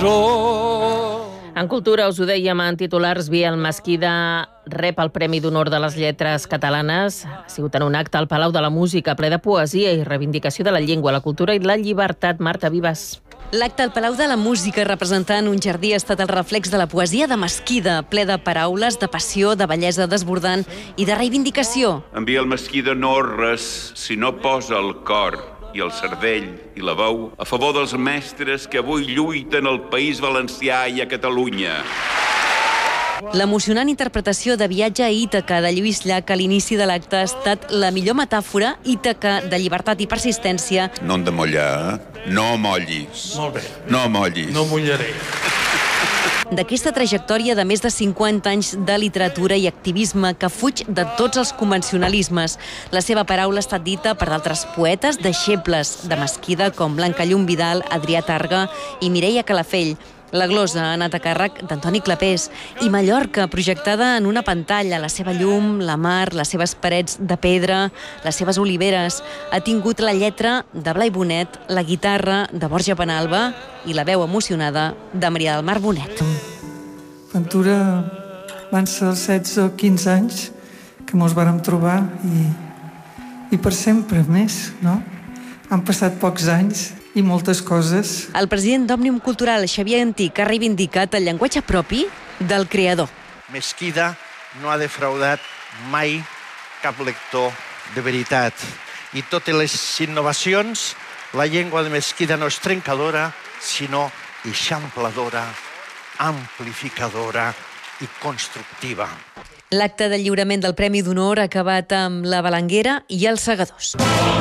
sol. En cultura, us ho dèiem en titulars, Biel Mesquida rep el Premi d'Honor de les Lletres Catalanes. Ha sigut en un acte al Palau de la Música, ple de poesia i reivindicació de la llengua, la cultura i la llibertat. Marta Vives. L'acte al Palau de la Música representant un jardí ha estat el reflex de la poesia de Mesquida, ple de paraules, de passió, de bellesa desbordant i de reivindicació. En Biel Mesquida no res si no posa el cor i el cervell i la veu a favor dels mestres que avui lluiten al País Valencià i a Catalunya. L'emocionant interpretació de Viatge a Ítaca de Lluís Llach a l'inici de l'acte ha estat la millor metàfora Ítaca de llibertat i persistència. No hem de mullar, no mollis. Molt bé. No mollis. No mullaré. D'aquesta trajectòria de més de 50 anys de literatura i activisme que fuig de tots els convencionalismes. La seva paraula ha estat dita per d'altres poetes deixebles de Mesquida com Blanca Llum Vidal, Adrià Targa i Mireia Calafell. La glosa ha anat a càrrec d'Antoni Clapés i Mallorca, projectada en una pantalla, la seva llum, la mar, les seves parets de pedra, les seves oliveres, ha tingut la lletra de Blai Bonet, la guitarra de Borja Penalba i la veu emocionada de Maria del Mar Bonet. Ventura van ser els 16 o 15 anys que mos vàrem trobar i per sempre més, no? Han passat pocs anys i moltes coses. El president d'Òmnium Cultural, Xavier Antic, ha reivindicat el llenguatge propi del creador. Mesquida no ha defraudat mai cap lector de veritat. I totes les innovacions, la llengua de Mesquida no és trencadora, sinó eixampladora, amplificadora i constructiva. L'acte de lliurament del Premi d'Honor ha acabat amb la Balanguera i els Segadors.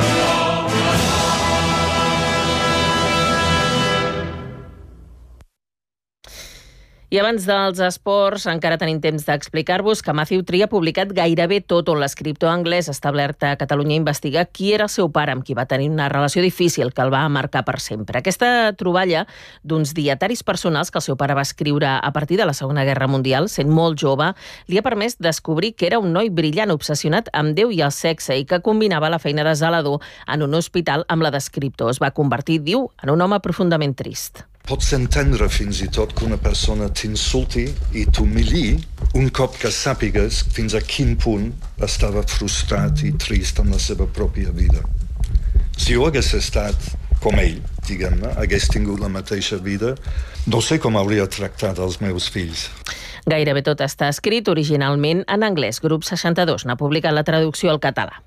I abans dels esports, encara tenim temps d'explicar-vos que Matthew Tree ha publicat gairebé tot on l'escriptor anglès establert a Catalunya investiga qui era el seu pare, amb qui va tenir una relació difícil que el va marcar per sempre. Aquesta troballa d'uns dietaris personals que el seu pare va escriure a partir de la Segona Guerra Mundial, sent molt jove, li ha permès descobrir que era un noi brillant, obsessionat amb Déu i el sexe i que combinava la feina de zelador en un hospital amb la d'escriptor. Es va convertir, diu, en un home profundament trist. Pots entendre fins i tot que una persona t'insulti i t'humiliï un cop que sàpigues fins a quin punt estava frustrat i trist en la seva pròpia vida. Si jo hagués estat com ell, diguem-ne, hagués tingut la mateixa vida, no sé com hauria tractat els meus fills. Gairebé tot està escrit originalment en anglès. Grup 62 n'ha publicat la traducció al català.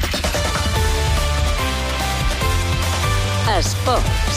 Esports.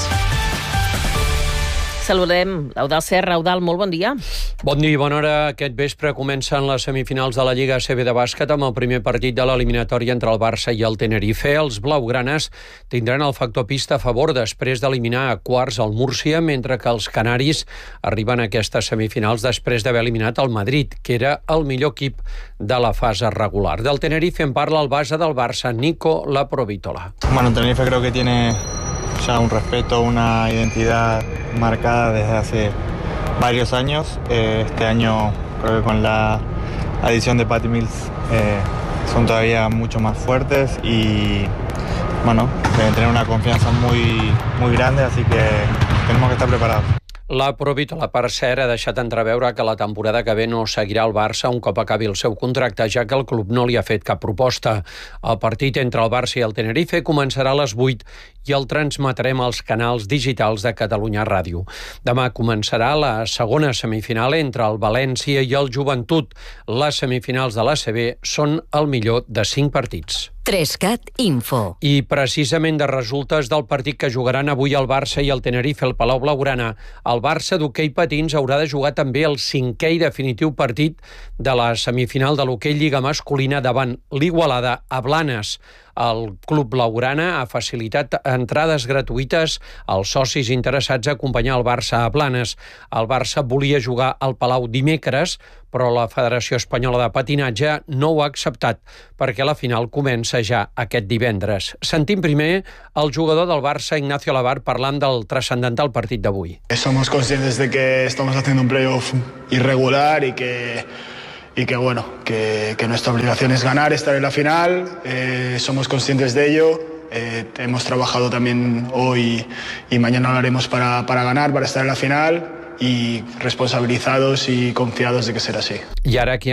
Saludem l'Eudald Serra. Eudald, molt bon dia. Bon dia i bona hora. Aquest vespre comencen les semifinals de la Lliga ACB de bàsquet amb el primer partit de l'eliminatòria entre el Barça i el Tenerife. Els blaugranes tindran el factor pista a favor després d'eliminar a quarts el Múrcia, mentre que els canaris arriben a aquestes semifinals després d'haver eliminat el Madrid, que era el millor equip de la fase regular. Del Tenerife en parla el base del Barça, Nico Laprovítola. Bueno, Tenerife creo que tiene ya un respeto, una identidad marcada desde hace varios años. Este año creo que con la adición de Patty Mills son todavía mucho más fuertes y bueno, deben tener una confianza muy grande, así que tenemos que estar preparados. Laprovítola, per cert, ha deixat entreveure que la temporada que ve no seguirà el Barça un cop acabi el seu contracte, ja que el club no li ha fet cap proposta. El partit entre el Barça i el Tenerife començarà a les 8 i el transmetrem als canals digitals de Catalunya Ràdio. Demà començarà la segona semifinal entre el València i el Joventut. Les semifinals de l'ACB són el millor de 5 partits. 3CAT Info. I precisament de resultes del partit que jugaran avui el Barça i el Tenerife al Palau Blaugrana, el Barça d'hoquei patins haurà de jugar també el 5è i definitiu partit de la semifinal de l'hoquei Lliga masculina davant l'Igualada a Blanes. El Club Blaugrana ha facilitat entrades gratuïtes als socis interessats a acompanyar el Barça a Blanes. El Barça volia jugar al Palau dimecres, però la Federació Espanyola de Patinatge no ho ha acceptat perquè la final comença ja aquest divendres. Sentim primer el jugador del Barça, Ignacio Lavar, parlant del transcendental partit d'avui. Somos conscientes de que estamos haciendo un playoff irregular y que nuestra obligación es ganar, estar en la final. Somos conscientes de ello. Hemos trabajado también hoy y mañana lo haremos para ganar, para estar en la final, y responsabilizados y confiados de que será así. I ara aquí